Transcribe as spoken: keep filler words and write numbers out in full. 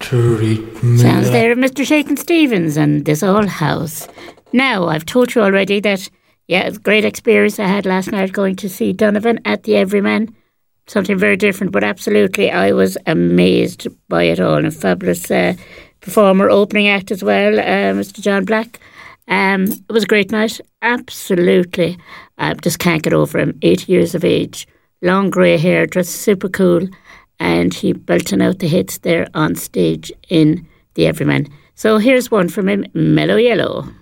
treat me Sounds like... there of Mister Shakin Stevens and this old house. Now, I've told you already that, yeah, it's a great experience I had last night going to see Donovan at the Everyman. Something very different, but absolutely, I was amazed by it all. And a fabulous uh, performer, opening act as well, uh, Mister John Black. Um, it was a great night, absolutely. I just can't get over him. Eighty years of age, long grey hair, dressed super cool, and he belting out the hits there on stage in the Everyman. So here's one from him, Mellow Yellow.